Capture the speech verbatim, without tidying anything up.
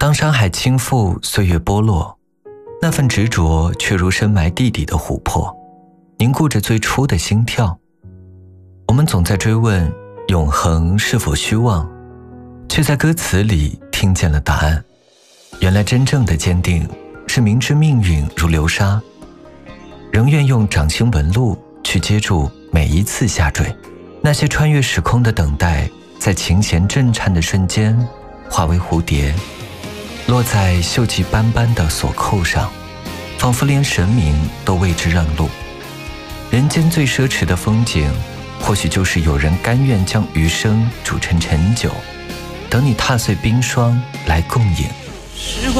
当山海倾覆，岁月剥落，那份执着却如深埋地底的琥珀，凝固着最初的心跳。我们总在追问永恒是否虚妄，却在歌词里听见了答案。原来真正的坚定是明知命运如流沙，仍愿用掌心纹路去接住每一次下坠。那些穿越时空的等待，在琴弦震颤的瞬间化为蝴蝶，落在锈迹斑斑的锁扣上，仿佛连神明都为之让路。人间最奢侈的风景，或许就是有人甘愿将余生煮成陈酒，等你踏碎冰霜来共饮。